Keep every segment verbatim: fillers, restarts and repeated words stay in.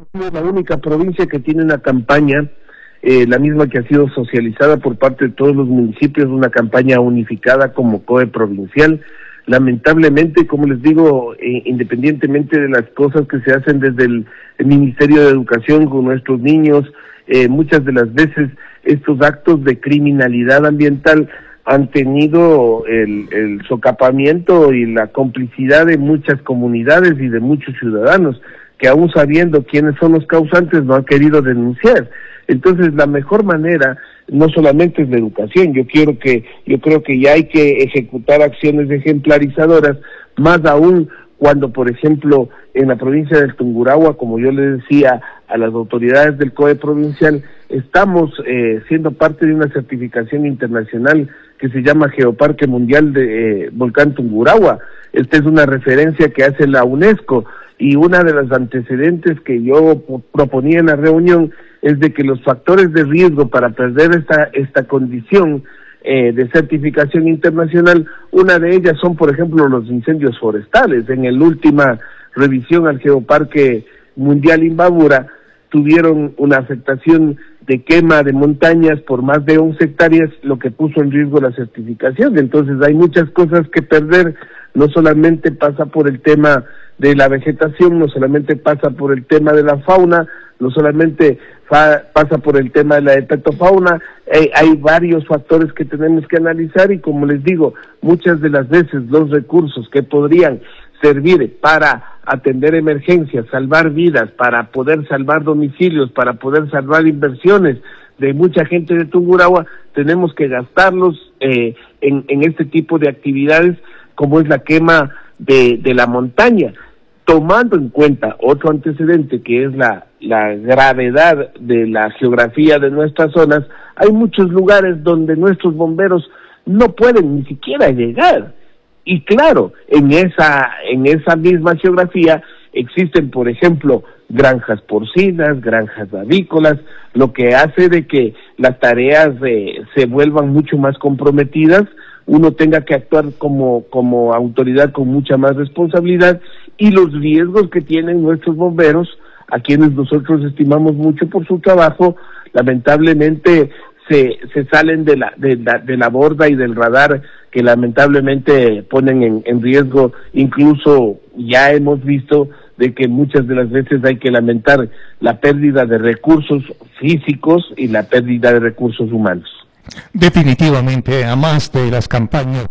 es la única provincia que tiene una campaña, eh, la misma que ha sido socializada por parte de todos los municipios, una campaña unificada como C O E provincial. Lamentablemente, como les digo, eh, independientemente de las cosas que se hacen desde el, el Ministerio de Educación con nuestros niños, eh, muchas de las veces estos actos de criminalidad ambiental han tenido el, el socapamiento y la complicidad de muchas comunidades y de muchos ciudadanos que, aún sabiendo quiénes son los causantes, no han querido denunciar. Entonces, la mejor manera no solamente es la educación. Yo quiero que, yo creo que ya hay que ejecutar acciones ejemplarizadoras, más aún cuando, por ejemplo, en la provincia del Tungurahua, como yo le decía a las autoridades del C O E provincial, estamos eh, siendo parte de una certificación internacional que se llama Geoparque Mundial de eh, Volcán Tungurahua. Esta es una referencia que hace la UNESCO, y una de las antecedentes que yo proponía en la reunión es de que los factores de riesgo para perder esta esta condición eh, de certificación internacional, una de ellas son, por ejemplo, los incendios forestales. En la última revisión al Geoparque Mundial Imbabura tuvieron una afectación de quema de montañas por más de once hectáreas, lo que puso en riesgo la certificación. Entonces hay muchas cosas que perder. No solamente pasa por el tema de la vegetación, no solamente pasa por el tema de la fauna, no solamente fa pasa por el tema de la hepatofauna, eh, hay varios factores que tenemos que analizar, y como les digo, muchas de las veces los recursos que podrían servir para atender emergencias, salvar vidas, para poder salvar domicilios, para poder salvar inversiones de mucha gente de Tungurahua, tenemos que gastarlos eh, en, en este tipo de actividades, como es la quema de, de la montaña, tomando en cuenta otro antecedente que es la, la gravedad de la geografía de nuestras zonas. Hay muchos lugares donde nuestros bomberos no pueden ni siquiera llegar, y claro, en esa, en esa misma geografía existen, por ejemplo, granjas porcinas, granjas avícolas, lo que hace de que las tareas eh, se vuelvan mucho más comprometidas, uno tenga que actuar como, como autoridad con mucha más responsabilidad, y los riesgos que tienen nuestros bomberos, a quienes nosotros estimamos mucho por su trabajo, lamentablemente se, se salen de la, de, la, de la borda y del radar, que lamentablemente ponen en, en riesgo. Incluso ya hemos visto de que muchas de las veces hay que lamentar la pérdida de recursos físicos y la pérdida de recursos humanos. Definitivamente, además de las campañas,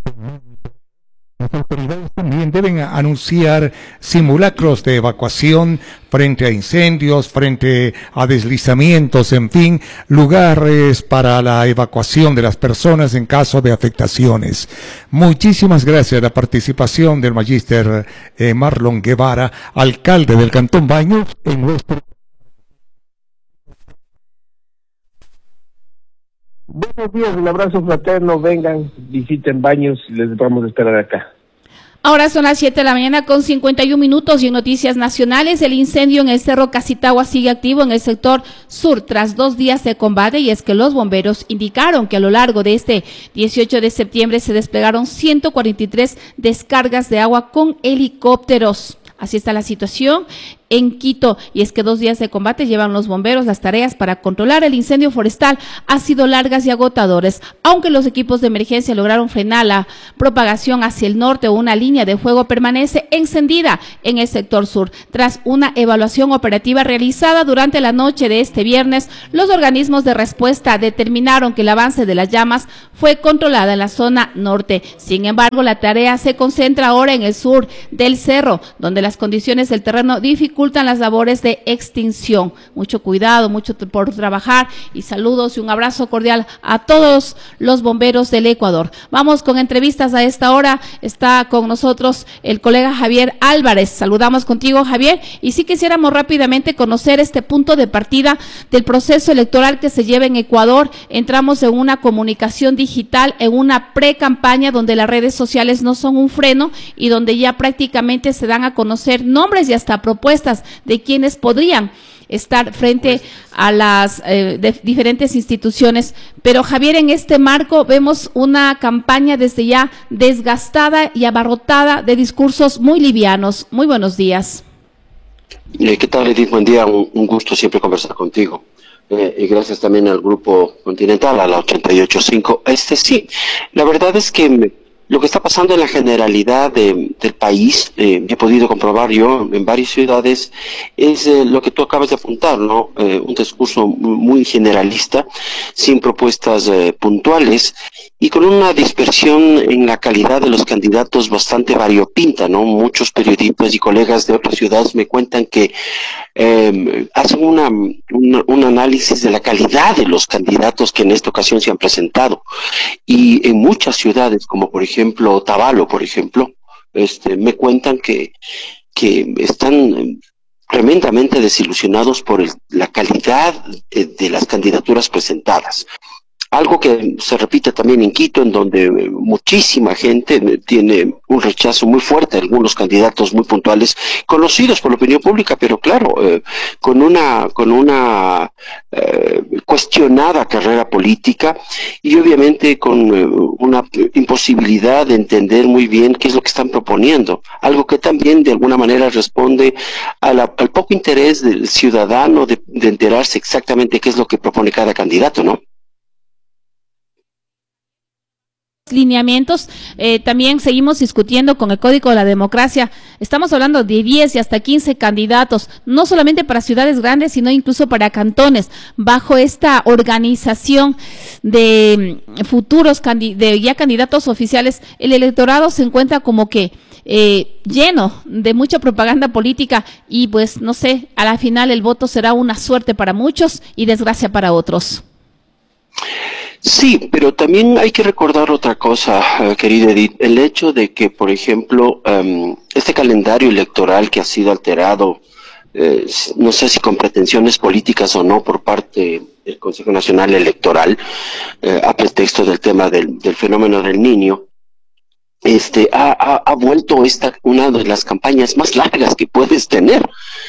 las autoridades también deben anunciar simulacros de evacuación frente a incendios, frente a deslizamientos, en fin, lugares para la evacuación de las personas en caso de afectaciones. Muchísimas gracias a la participación del magíster eh, Marlon Guevara, alcalde del Cantón Baños, en nuestro... Buenos días, un abrazo fraterno, vengan, visiten Baños, les vamos a esperar acá. Ahora son las siete de la mañana con cincuenta y un minutos, y en noticias nacionales, el incendio en el Cerro Casitagua sigue activo en el sector sur tras dos días de combate, y es que los bomberos indicaron que a lo largo de este dieciocho de septiembre se desplegaron ciento cuarenta y tres descargas de agua con helicópteros. Así está la situación en Quito, y es que dos días de combate llevan los bomberos. Las tareas para controlar el incendio forestal han sido largas y agotadoras. Aunque los equipos de emergencia lograron frenar la propagación hacia el norte, una línea de fuego permanece encendida en el sector sur. Tras una evaluación operativa realizada durante la noche de este viernes, los organismos de respuesta determinaron que el avance de las llamas fue controlada en la zona norte. Sin embargo, la tarea se concentra ahora en el sur del cerro, donde las condiciones del terreno dificultan las labores de extinción. Mucho cuidado, mucho por trabajar, y saludos y un abrazo cordial a todos los bomberos del Ecuador. Vamos con entrevistas a esta hora. Está con nosotros el colega Javier Álvarez. Saludamos contigo, Javier, y sí quisiéramos rápidamente conocer este punto de partida del proceso electoral que se lleva en Ecuador. Entramos en una comunicación digital, en una pre-campaña donde las redes sociales no son un freno, y donde ya prácticamente se dan a conocer nombres y hasta propuestas de quienes podrían estar frente a las eh, de diferentes instituciones. Pero Javier, en este marco vemos una campaña desde ya desgastada y abarrotada de discursos muy livianos. Muy buenos días. Eh, ¿Qué tal, Edith? Buen día, un, un gusto siempre conversar contigo. Eh, y gracias también al Grupo Continental, a la ochenta y ocho punto cinco. Este sí, la verdad es que me, lo que está pasando en la generalidad de, del país, eh, he podido comprobar yo en varias ciudades, es eh, lo que tú acabas de apuntar, ¿no? Eh, un discurso muy generalista, sin propuestas eh, puntuales y con una dispersión en la calidad de los candidatos bastante variopinta, ¿no? Muchos periodistas y colegas de otras ciudades me cuentan que eh, hacen una, una, un análisis de la calidad de los candidatos que en esta ocasión se han presentado. Y en muchas ciudades, como por ejemplo Otavalo, por ejemplo, este, me cuentan que, que están tremendamente desilusionados por el, la calidad de, de las candidaturas presentadas. Algo que se repite también en Quito, en donde muchísima gente tiene un rechazo muy fuerte a algunos candidatos muy puntuales, conocidos por la opinión pública, pero claro, eh, con una con una eh, cuestionada carrera política y obviamente con eh, una imposibilidad de entender muy bien qué es lo que están proponiendo. Algo que también de alguna manera responde a la, al poco interés del ciudadano de, de enterarse exactamente qué es lo que propone cada candidato, ¿no? Lineamientos, eh, también seguimos discutiendo con el Código de la Democracia. Estamos hablando de diez y hasta quince candidatos, no solamente para ciudades grandes, sino incluso para cantones. Bajo esta organización de futuros de ya candidatos oficiales, el electorado se encuentra como que eh, lleno de mucha propaganda política y pues no sé, a la final el voto será una suerte para muchos y desgracia para otros. Sí, pero también hay que recordar otra cosa, uh, querida Edith, el hecho de que, por ejemplo, um, este calendario electoral que ha sido alterado, eh, no sé si con pretensiones políticas o no por parte del Consejo Nacional Electoral, eh, a pretexto del tema del, del fenómeno del Niño, este, ha, ha, ha vuelto esta una de las campañas más largas que puedes tener.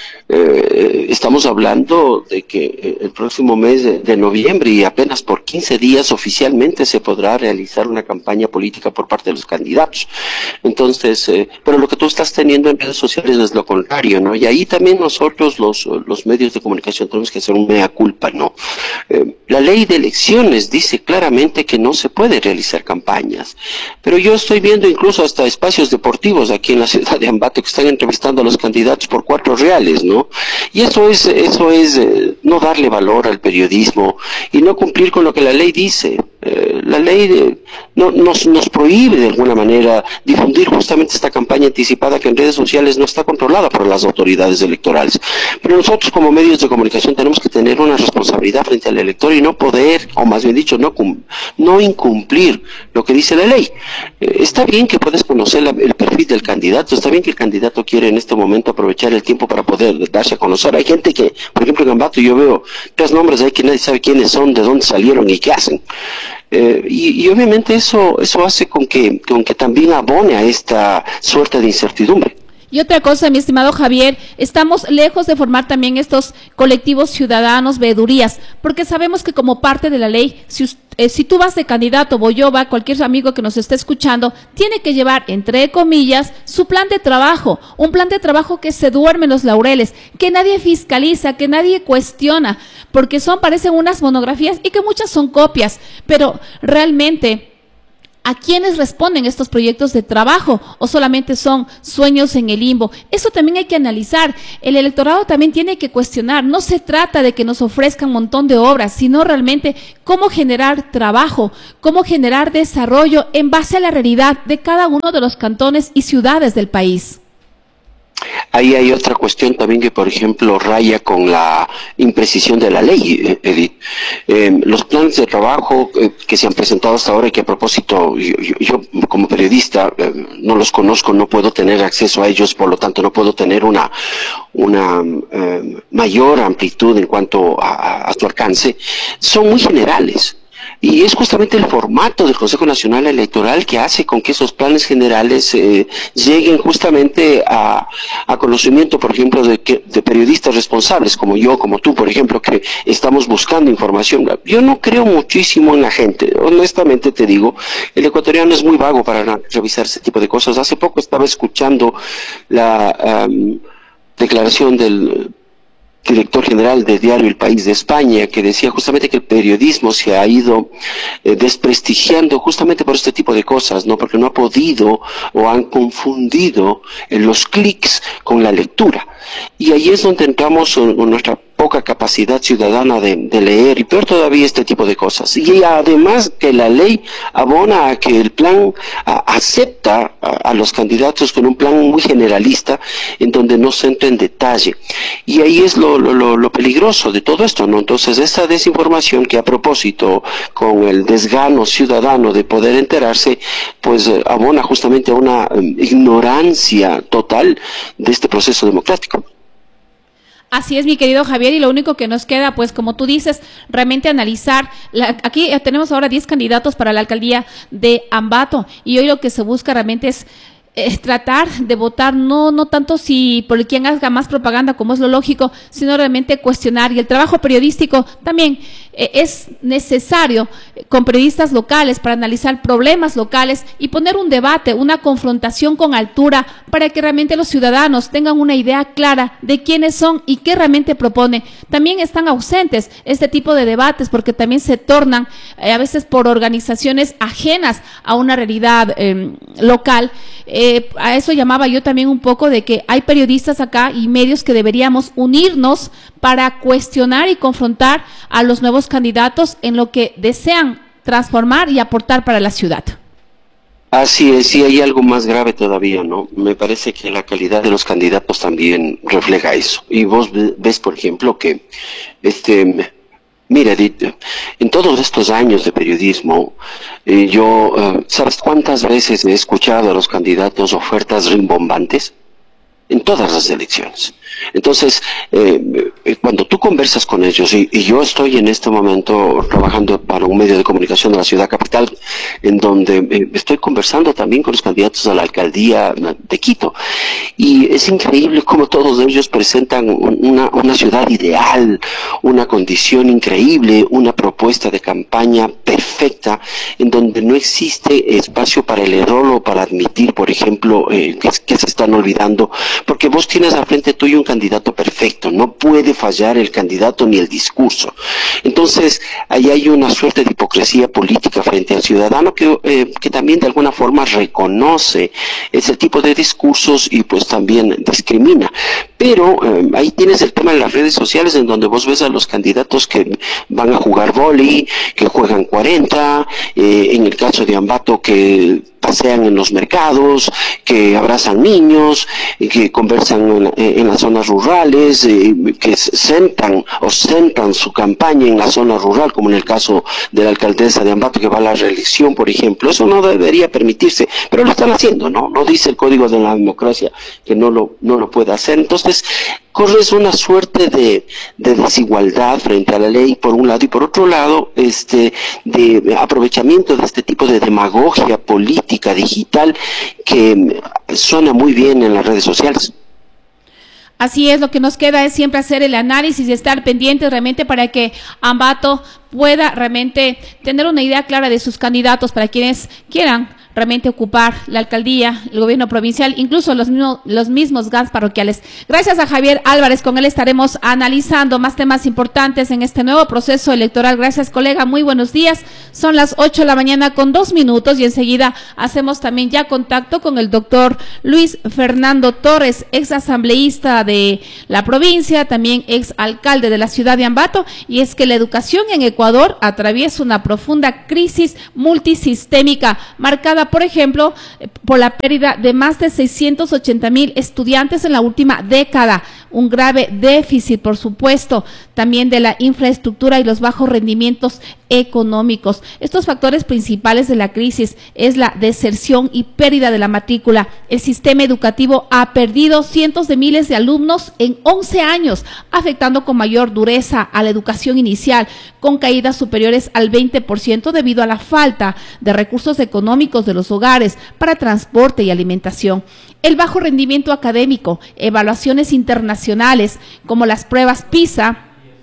Eh, estamos hablando de que el próximo mes de, de noviembre y apenas por quince días oficialmente se podrá realizar una campaña política por parte de los candidatos. Entonces, eh, pero lo que tú estás teniendo en redes sociales es lo contrario, ¿no? Y ahí también nosotros, los, los medios de comunicación, tenemos que hacer un mea culpa, ¿no? Eh, la ley de elecciones dice claramente que no se puede realizar campañas, pero yo estoy viendo incluso hasta espacios deportivos aquí en la ciudad de Ambato que están entrevistando a los candidatos por cuatro reales, ¿no? Y eso es, eso es eh, no darle valor al periodismo y no cumplir con lo que la ley dice. Eh, la ley de, no, nos, nos prohíbe de alguna manera difundir justamente esta campaña anticipada que en redes sociales no está controlada por las autoridades electorales. Pero nosotros como medios de comunicación tenemos que tener una responsabilidad frente al elector y no poder, o más bien dicho, no, no incumplir lo que dice la ley. Eh, está bien que puedes conocer la, el perfil del candidato, está bien que el candidato quiere en este momento aprovechar el tiempo para poder darse a conocer. Hay gente que, por ejemplo en Ambato yo veo tres nombres ahí que nadie sabe quiénes son, de dónde salieron y qué hacen. Eh, y, y obviamente eso, eso hace con que, con que también abone a esta suerte de incertidumbre. Y otra cosa, mi estimado Javier, estamos lejos de formar también estos colectivos ciudadanos, veedurías, porque sabemos que como parte de la ley, si, eh, si tú vas de candidato, voy yo, va cualquier amigo que nos esté escuchando, tiene que llevar, entre comillas, su plan de trabajo, un plan de trabajo que se duerme en los laureles, que nadie fiscaliza, que nadie cuestiona, porque son, parecen unas monografías y que muchas son copias, pero realmente ¿a quiénes responden estos proyectos de trabajo o solamente son sueños en el limbo? Eso también hay que analizar. El electorado también tiene que cuestionar. No se trata de que nos ofrezcan un montón de obras, sino realmente cómo generar trabajo, cómo generar desarrollo en base a la realidad de cada uno de los cantones y ciudades del país. Ahí hay otra cuestión también que, por ejemplo, raya con la imprecisión de la ley, Edith. Eh, los planes de trabajo eh, que se han presentado hasta ahora y que a propósito yo, yo, yo como periodista eh, no los conozco, no puedo tener acceso a ellos, por lo tanto no puedo tener una, una eh, mayor amplitud en cuanto a, a su alcance, son muy generales. Y es justamente el formato del Consejo Nacional Electoral que hace con que esos planes generales eh, lleguen justamente a, a conocimiento, por ejemplo, de, que, de periodistas responsables como yo, como tú, por ejemplo, que estamos buscando información. Yo no creo muchísimo en la gente, honestamente te digo, el ecuatoriano es muy vago para revisar ese tipo de cosas. Hace poco estaba escuchando la... Um, declaración del director general del diario El País de España, que decía justamente que el periodismo se ha ido eh, desprestigiando justamente por este tipo de cosas, ¿no? Porque no ha podido o han confundido eh, los clics con la lectura. Y ahí es donde entramos con, con nuestra poca capacidad ciudadana de, de leer, y peor todavía este tipo de cosas. Y además que la ley abona a que el plan a, acepta a, a los candidatos con un plan muy generalista, en donde no se entra en detalle. Y ahí es lo, lo, lo, lo peligroso de todo esto, ¿no? Entonces, esta desinformación que a propósito, con el desgano ciudadano de poder enterarse, pues eh, abona justamente a una eh, ignorancia total de este proceso democrático. Así es, mi querido Javier, y lo único que nos queda, pues como tú dices, realmente analizar. La, aquí tenemos ahora diez candidatos para la alcaldía de Ambato, y hoy lo que se busca realmente es eh, tratar de votar, no no tanto si por quien haga más propaganda, como es lo lógico, sino realmente cuestionar. Y el trabajo periodístico también eh, es necesario eh, con periodistas locales para analizar problemas locales y poner un debate, una confrontación con altura, para que realmente los ciudadanos tengan una idea clara de quiénes son y qué realmente propone. También están ausentes este tipo de debates porque también se tornan eh, a veces por organizaciones ajenas a una realidad eh, local. Eh, a eso llamaba yo también un poco, de que hay periodistas acá y medios que deberíamos unirnos para cuestionar y confrontar a los nuevos candidatos en lo que desean transformar y aportar para la ciudad. Así es, sí, hay algo más grave todavía, ¿no? Me parece que la calidad de los candidatos también refleja eso. Y vos ves, por ejemplo, que, este, mira, Edith, en todos estos años de periodismo, eh, yo, uh, ¿sabes cuántas veces he escuchado a los candidatos ofertas rimbombantes? En todas las elecciones. Entonces, eh, cuando tú conversas con ellos, y, y yo estoy en este momento trabajando para un medio de comunicación de la ciudad capital, en donde eh, estoy conversando también con los candidatos a la alcaldía de Quito, y es increíble cómo todos ellos presentan una, una ciudad ideal, una condición increíble, una propuesta de campaña perfecta, en donde no existe espacio para el error o para admitir, por ejemplo, eh, que, que se están olvidando, porque vos tienes al frente tuyo un candidato perfecto, no puede fallar el candidato ni el discurso. Entonces, ahí hay una suerte de hipocresía política frente al ciudadano que, eh, que también de alguna forma reconoce ese tipo de discursos y pues también discrimina. Pero eh, ahí tienes el tema de las redes sociales, en donde vos ves a los candidatos que van a jugar vóley, que juegan cuarenta, eh, en el caso de Ambato que pasean en los mercados, que abrazan niños, que conversan en, en las zonas rurales, eh, que sentan o sentan su campaña en la zona rural, como en el caso de la alcaldesa de Ambato que va a la reelección, por ejemplo. Eso no debería permitirse, pero lo están haciendo, ¿no? No dice el Código de la Democracia que no lo, no lo puede hacer. Entonces, corres una suerte de, de desigualdad frente a la ley, por un lado, y por otro lado, este, de aprovechamiento de este tipo de demagogia política digital que suena muy bien en las redes sociales. Así es, lo que nos queda es siempre hacer el análisis y estar pendientes realmente para que Ambato pueda realmente tener una idea clara de sus candidatos para quienes quieran realmente ocupar la alcaldía, el gobierno provincial, incluso los mismos, los mismos G A Ns parroquiales. Gracias a Javier Álvarez, con él estaremos analizando más temas importantes en este nuevo proceso electoral. Gracias, colega, muy buenos días. Son las ocho de la mañana con dos minutos y enseguida hacemos también ya contacto con el doctor Luis Fernando Torres, ex asambleísta de la provincia, también ex alcalde de la ciudad de Ambato, y es que la educación en Ecuador atraviesa una profunda crisis multisistémica, marcada por ejemplo, por la pérdida de más de seiscientos ochenta mil estudiantes en la última década, un grave déficit, por supuesto, también de la infraestructura y los bajos rendimientos económicos. Estos factores principales de la crisis es la deserción y pérdida de la matrícula. El sistema educativo ha perdido cientos de miles de alumnos en once años, afectando con mayor dureza a la educación inicial, con caídas superiores al veinte por ciento debido a la falta de recursos económicos de los hogares para transporte y alimentación. El bajo rendimiento académico, evaluaciones internacionales como las pruebas PISA,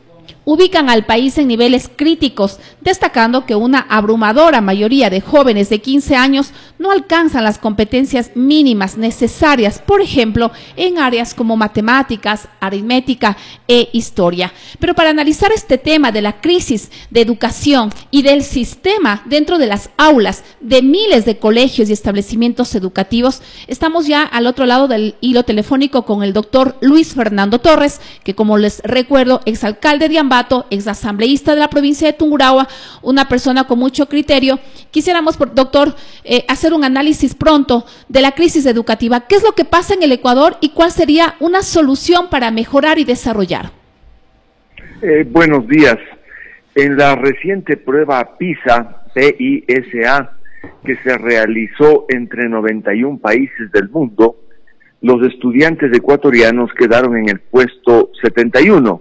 ubican al país en niveles críticos, destacando que una abrumadora mayoría de jóvenes de quince años no alcanzan las competencias mínimas necesarias, por ejemplo, en áreas como matemáticas, aritmética e historia. Pero para analizar este tema de la crisis de educación y del sistema dentro de las aulas de miles de colegios y establecimientos educativos, estamos ya al otro lado del hilo telefónico con el doctor Luis Fernando Torres, que como les recuerdo, exalcalde de Ambato, exasambleísta de la provincia de Tungurahua, una persona con mucho criterio. Quisiéramos, doctor, eh, hacer un análisis pronto de la crisis educativa. ¿Qué es lo que pasa en el Ecuador y cuál sería una solución para mejorar y desarrollar? Eh, buenos días. En la reciente prueba PISA, P I S A, que se realizó entre noventa y un países del mundo, los estudiantes ecuatorianos quedaron en el puesto setenta y uno.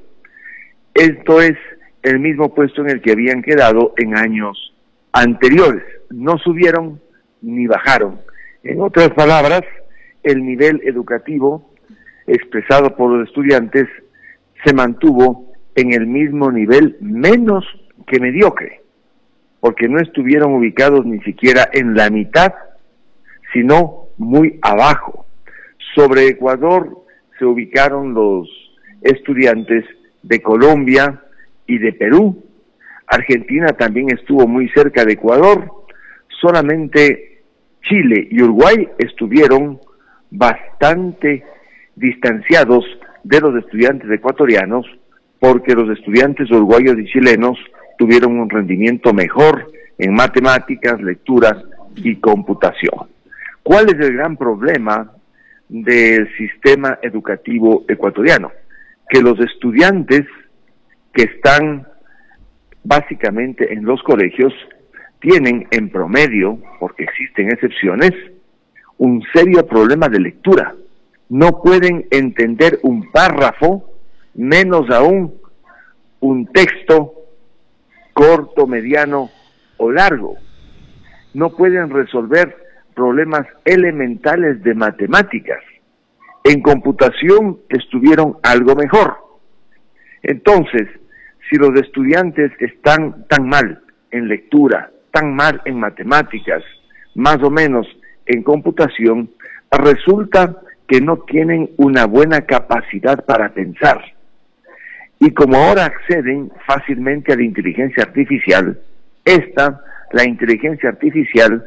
Esto es el mismo puesto en el que habían quedado en años anteriores. No subieron ni bajaron. En otras palabras, el nivel educativo expresado por los estudiantes se mantuvo en el mismo nivel, menos que mediocre, porque no estuvieron ubicados ni siquiera en la mitad, sino muy abajo. Sobre Ecuador se ubicaron los estudiantes de Colombia y de Perú. Argentina también estuvo muy cerca de Ecuador. Solamente Chile y Uruguay estuvieron bastante distanciados de los estudiantes ecuatorianos, porque los estudiantes uruguayos y chilenos tuvieron un rendimiento mejor en matemáticas, lectura y computación. ¿Cuál es el gran problema del sistema educativo ecuatoriano? Que los estudiantes que están básicamente en los colegios tienen en promedio, porque existen excepciones, un serio problema de lectura. No pueden entender un párrafo, menos aún un texto corto, mediano o largo. No pueden resolver problemas elementales de matemáticas. En computación estuvieron algo mejor. Entonces, si los estudiantes están tan mal en lectura, tan mal en matemáticas, más o menos en computación, resulta que no tienen una buena capacidad para pensar. Y como ahora acceden fácilmente a la inteligencia artificial, esta, la inteligencia artificial,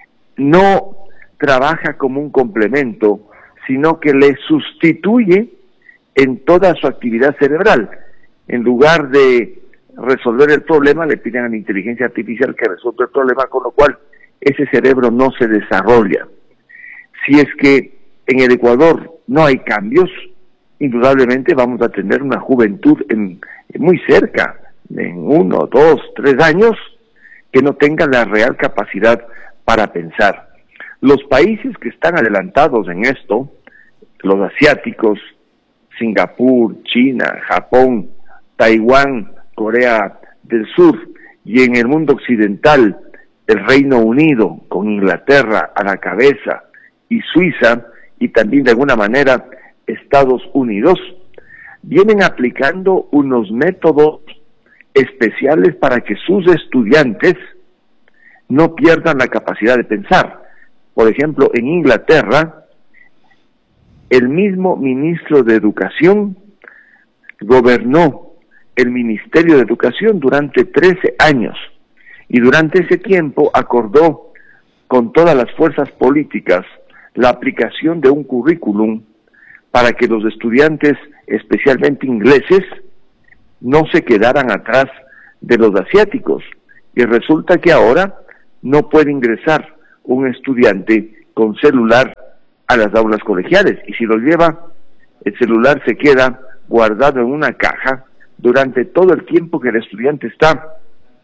no trabaja como un complemento, sino que le sustituye en toda su actividad cerebral. En lugar de resolver el problema, le piden a la inteligencia artificial que resuelva el problema, con lo cual ese cerebro no se desarrolla. Si es que en el Ecuador no hay cambios, indudablemente vamos a tener una juventud en, muy cerca, en uno, dos, tres años, que no tenga la real capacidad para pensar. Los países que están adelantados en esto, los asiáticos, Singapur, China, Japón, Taiwán, Corea del Sur, y en el mundo occidental, el Reino Unido, con Inglaterra a la cabeza, y Suiza, y también de alguna manera Estados Unidos, vienen aplicando unos métodos especiales para que sus estudiantes no pierdan la capacidad de pensar. Por ejemplo, en Inglaterra, el mismo ministro de Educación gobernó el Ministerio de Educación durante trece años, y durante ese tiempo acordó con todas las fuerzas políticas la aplicación de un currículum para que los estudiantes, especialmente ingleses, no se quedaran atrás de los asiáticos. Y resulta que ahora no puede ingresar un estudiante con celular a las aulas colegiales, y si lo lleva, el celular se queda guardado en una caja durante todo el tiempo que el estudiante está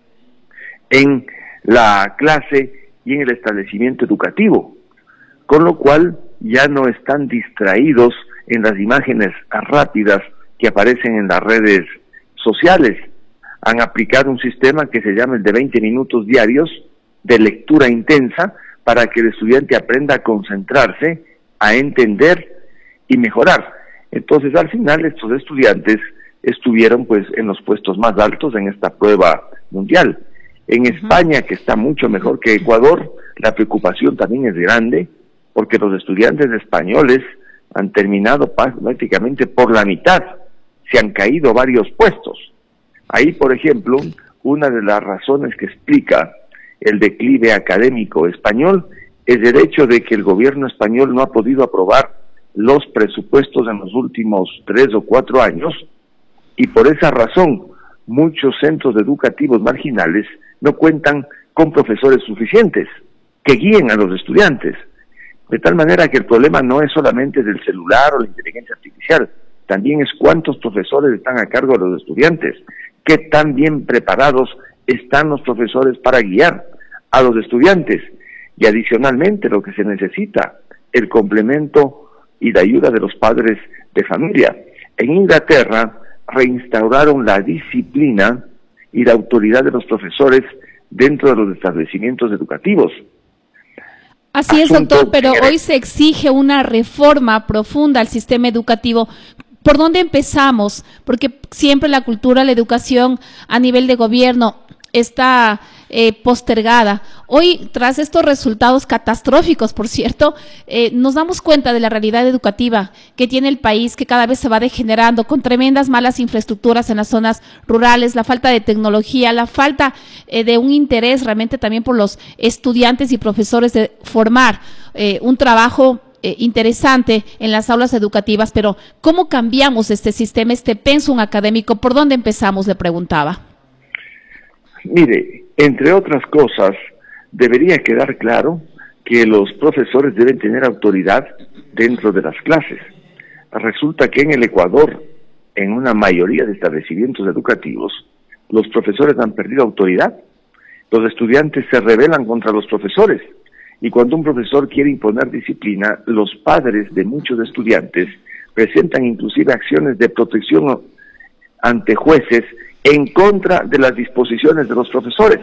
en la clase y en el establecimiento educativo, con lo cual ya no están distraídos en las imágenes rápidas que aparecen en las redes sociales. Han aplicado un sistema que se llama el de veinte minutos diarios de lectura intensa, para que el estudiante aprenda a concentrarse, a entender y mejorar. Entonces, al final, estos estudiantes estuvieron pues en los puestos más altos en esta prueba mundial. En uh-huh. España, que está mucho mejor que Ecuador, la preocupación también es grande, porque los estudiantes españoles han terminado prácticamente por la mitad, se han caído varios puestos. Ahí, por ejemplo, una de las razones que explica el declive académico español es el hecho de que el gobierno español no ha podido aprobar los presupuestos en los últimos tres o cuatro años, y por esa razón muchos centros educativos marginales no cuentan con profesores suficientes que guíen a los estudiantes. De tal manera que el problema no es solamente del celular o la inteligencia artificial, también es cuántos profesores están a cargo de los estudiantes, qué tan bien preparados están los profesores para guiar a los estudiantes, y adicionalmente lo que se necesita, el complemento y la ayuda de los padres de familia. En Inglaterra reinstauraron la disciplina y la autoridad de los profesores dentro de los establecimientos educativos. Así es, doctor, pero hoy se exige una reforma profunda al sistema educativo. ¿Por dónde empezamos? Porque siempre la cultura, la educación a nivel de gobierno está eh, postergada. Hoy, tras estos resultados catastróficos, por cierto, eh, nos damos cuenta de la realidad educativa que tiene el país, que cada vez se va degenerando, con tremendas malas infraestructuras en las zonas rurales, la falta de tecnología, la falta eh, de un interés realmente también por los estudiantes y profesores de formar eh, un trabajo Eh, interesante en las aulas educativas. Pero ¿cómo cambiamos este sistema, este pensum académico? ¿Por dónde empezamos?, le preguntaba. Mire, entre otras cosas, debería quedar claro que los profesores deben tener autoridad dentro de las clases. Resulta que en el Ecuador, en una mayoría de establecimientos educativos, los profesores han perdido autoridad. Los estudiantes se rebelan contra los profesores. Y cuando un profesor quiere imponer disciplina, los padres de muchos estudiantes presentan inclusive acciones de protección ante jueces en contra de las disposiciones de los profesores.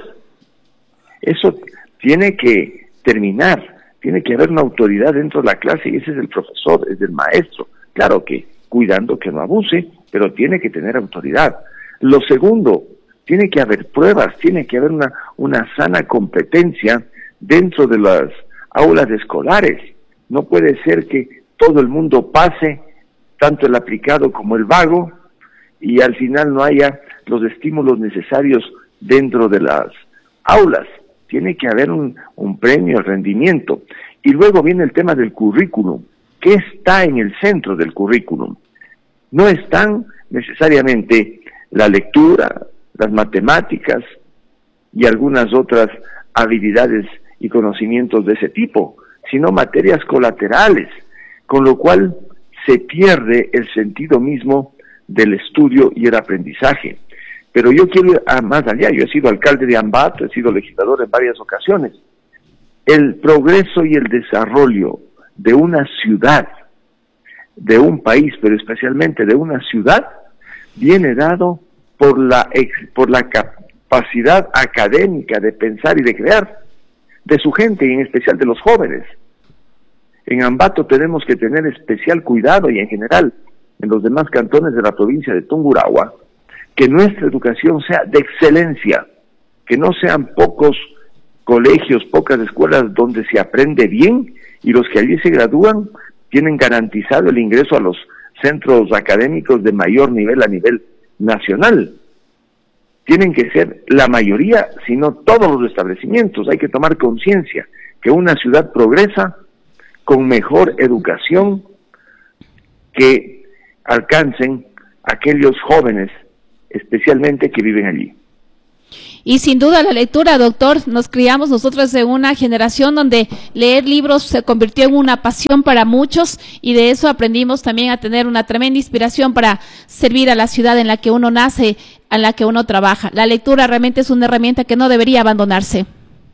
Eso tiene que terminar, tiene que haber una autoridad dentro de la clase, y ese es el profesor, es el maestro. Claro que cuidando que no abuse, pero tiene que tener autoridad. Lo segundo, tiene que haber pruebas, tiene que haber una, una sana competencia dentro de las aulas escolares. No puede ser que todo el mundo pase, tanto el aplicado como el vago, y al final no haya los estímulos necesarios dentro de las aulas. Tiene que haber un, un premio al rendimiento. Y luego viene el tema del currículum. ¿Qué está en el centro del currículum? No están necesariamente la lectura, las matemáticas y algunas otras habilidades y conocimientos de ese tipo, sino materias colaterales, con lo cual se pierde el sentido mismo del estudio y el aprendizaje. Pero yo quiero ir a más allá. Yo he sido alcalde de Ambato, he sido legislador en varias ocasiones. El progreso y el desarrollo de una ciudad, de un país, pero especialmente de una ciudad, viene dado por la, ex, por la capacidad académica de pensar y de crear de su gente, y en especial de los jóvenes. En Ambato tenemos que tener especial cuidado, y en general en los demás cantones de la provincia de Tungurahua, que nuestra educación sea de excelencia, que no sean pocos colegios, pocas escuelas donde se aprende bien, y los que allí se gradúan tienen garantizado el ingreso a los centros académicos de mayor nivel a nivel nacional. Tienen que ser la mayoría, sino todos los establecimientos. Hay que tomar conciencia que una ciudad progresa con mejor educación que alcancen aquellos jóvenes, especialmente que viven allí. Y sin duda la lectura, doctor, nos criamos nosotros en una generación donde leer libros se convirtió en una pasión para muchos, y de eso aprendimos también a tener una tremenda inspiración para servir a la ciudad en la que uno nace, en la que uno trabaja. La lectura realmente es una herramienta que no debería abandonarse.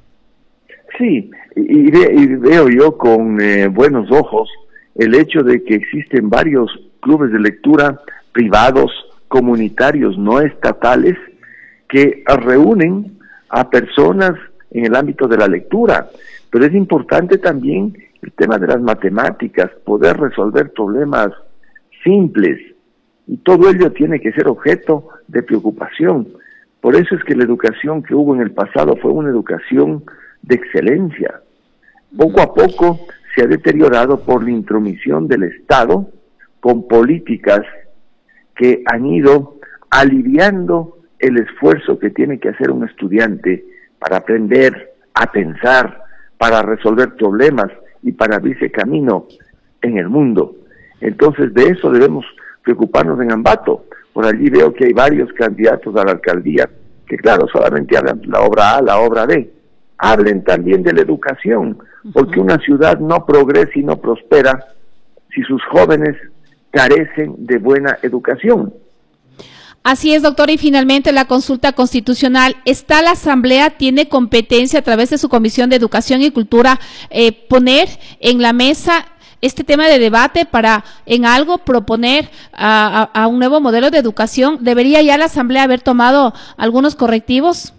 Sí, y, ve, y veo yo con eh, buenos ojos el hecho de que existen varios clubes de lectura privados, comunitarios, no estatales, que reúnen a personas en el ámbito de la lectura. Pero es importante también el tema de las matemáticas, poder resolver problemas simples, y todo ello tiene que ser objeto de preocupación. Por eso es que la educación que hubo en el pasado fue una educación de excelencia. Poco a poco se ha deteriorado por la intromisión del Estado con políticas que han ido aliviando el esfuerzo que tiene que hacer un estudiante para aprender a pensar, para resolver problemas y para abrirse camino en el mundo. Entonces de eso debemos preocuparnos en Ambato. Por allí veo que hay varios candidatos a la alcaldía que claro, solamente hablan la obra A, la obra B. Hablen también de la educación, porque una ciudad no progresa y no prospera si sus jóvenes carecen de buena educación. Así es, doctor, y finalmente la consulta constitucional. ¿Está la Asamblea, tiene competencia a través de su Comisión de Educación y Cultura eh, poner en la mesa este tema de debate para en algo proponer a, a, a un nuevo modelo de educación? ¿Debería ya la Asamblea haber tomado algunos correctivos?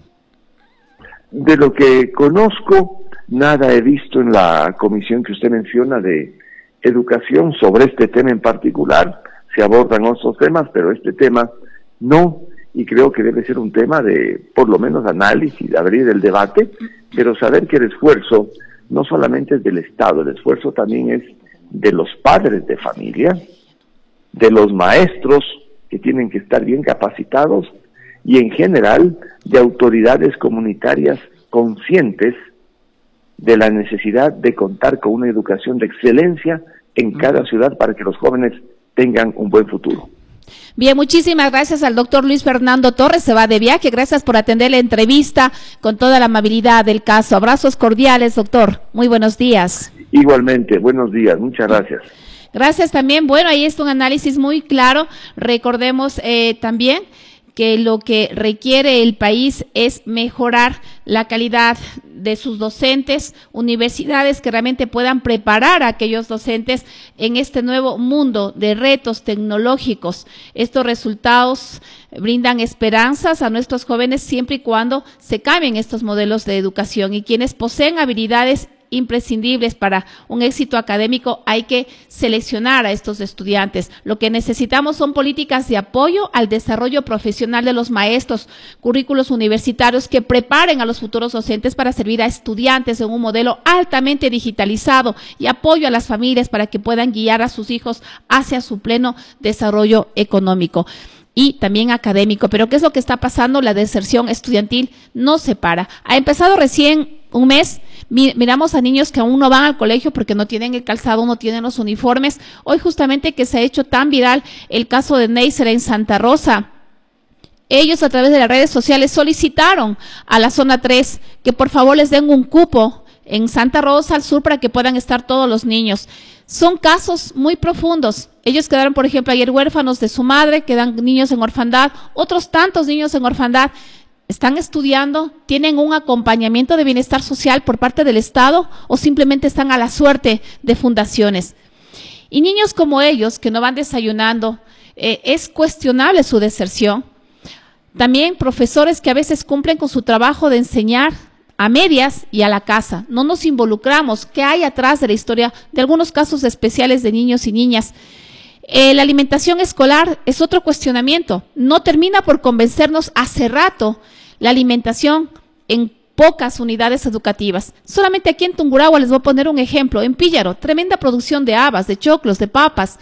De lo que conozco, nada he visto en la comisión que usted menciona de educación sobre este tema en particular. Se abordan otros temas, pero este tema no, y creo que debe ser un tema de, por lo menos, análisis, de abrir el debate, pero saber que el esfuerzo no solamente es del Estado, el esfuerzo también es de los padres de familia, de los maestros que tienen que estar bien capacitados y en general de autoridades comunitarias conscientes de la necesidad de contar con una educación de excelencia en cada ciudad para que los jóvenes tengan un buen futuro. Bien, muchísimas gracias al doctor Luis Fernando Torres, se va de viaje, gracias por atender la entrevista con toda la amabilidad del caso. Abrazos cordiales, doctor, muy buenos días. Igualmente, buenos días, muchas gracias. Gracias también, bueno, ahí está un análisis muy claro, recordemos eh, también que lo que requiere el país es mejorar la calidad de sus docentes, universidades que realmente puedan preparar a aquellos docentes en este nuevo mundo de retos tecnológicos. Estos resultados brindan esperanzas a nuestros jóvenes siempre y cuando se cambien estos modelos de educación, y quienes poseen habilidades imprescindibles para un éxito académico, hay que seleccionar a estos estudiantes. Lo que necesitamos son políticas de apoyo al desarrollo profesional de los maestros, currículos universitarios que preparen a los futuros docentes para servir a estudiantes en un modelo altamente digitalizado, y apoyo a las familias para que puedan guiar a sus hijos hacia su pleno desarrollo económico y también académico. Pero ¿qué es lo que está pasando? La deserción estudiantil no se para. Ha empezado recién un mes, miramos a niños que aún no van al colegio porque no tienen el calzado, no tienen los uniformes. Hoy justamente que se ha hecho tan viral el caso de Neisser en Santa Rosa, ellos a través de las redes sociales solicitaron a la zona tres que por favor les den un cupo en Santa Rosa al sur para que puedan estar todos los niños. Son casos muy profundos. Ellos quedaron, por ejemplo, ayer huérfanos de su madre, quedan niños en orfandad, otros tantos niños en orfandad. ¿Están estudiando? ¿Tienen un acompañamiento de bienestar social por parte del Estado o simplemente están a la suerte de fundaciones? Y niños como ellos que no van desayunando, eh, es cuestionable su deserción. También profesores que a veces cumplen con su trabajo de enseñar a medias y a la casa. No nos involucramos. ¿Qué hay atrás de la historia de algunos casos especiales de niños y niñas? Eh, la alimentación escolar es otro cuestionamiento. No termina por convencernos hace rato la alimentación en pocas unidades educativas. Solamente aquí en Tungurahua les voy a poner un ejemplo. En Píllaro, tremenda producción de habas, de choclos, de papas.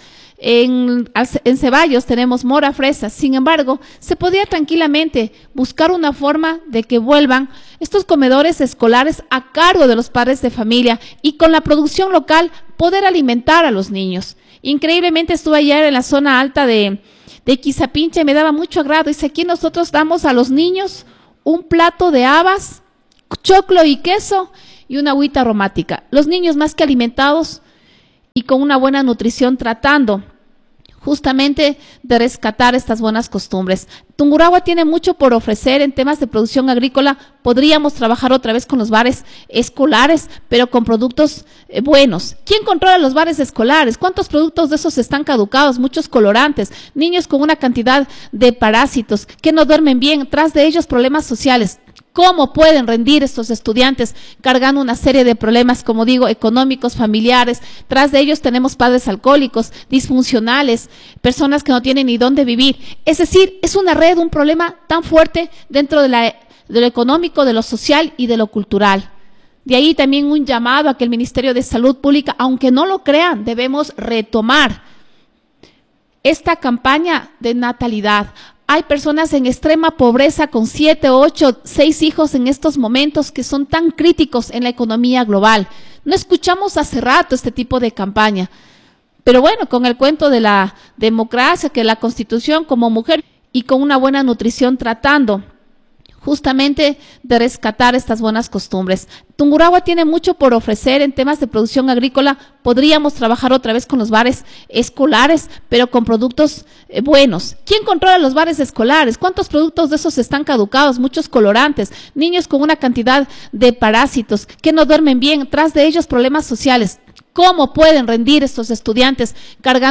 En, en Ceballos tenemos mora, fresas. Sin embargo, se podría tranquilamente buscar una forma de que vuelvan estos comedores escolares a cargo de los padres de familia y con la producción local poder alimentar a los niños. Increíblemente estuve ayer en la zona alta de, de Quizapinche, me daba mucho agrado. Dice, aquí nosotros damos a los niños un plato de habas, choclo y queso y una agüita aromática. Los niños más que alimentados y con una buena nutrición, tratando justamente de rescatar estas buenas costumbres. Tungurahua tiene mucho por ofrecer en temas de producción agrícola. Podríamos trabajar otra vez con los bares escolares, pero con productos eh, buenos. ¿Quién controla los bares escolares? ¿Cuántos productos de esos están caducados? Muchos colorantes, niños con una cantidad de parásitos que no duermen bien, tras de ellos problemas sociales. ¿Cómo pueden rendir estos estudiantes cargando una serie de problemas, como digo, económicos, familiares? Tras de ellos tenemos padres alcohólicos, disfuncionales, personas que no tienen ni dónde vivir. Es decir, es una red, un problema tan fuerte dentro de, la, de lo económico, de lo social y de lo cultural. De ahí también un llamado a que el Ministerio de Salud Pública, aunque no lo crean, debemos retomar esta campaña de natalidad. Hay personas en extrema pobreza con siete, ocho, seis hijos en estos momentos que son tan críticos en la economía global. No escuchamos hace rato este tipo de campaña. Pero bueno, con el cuento de la democracia, que la Constitución como mujer y con una buena nutrición tratando justamente de rescatar estas buenas costumbres. Tungurahua tiene mucho por ofrecer en temas de producción agrícola. Podríamos trabajar otra vez con los bares escolares, pero con productos eh, buenos. ¿Quién controla los bares escolares? ¿Cuántos productos de esos están caducados? Muchos colorantes, niños con una cantidad de parásitos que no duermen bien, tras de ellos problemas sociales. ¿Cómo pueden rendir estos estudiantes cargando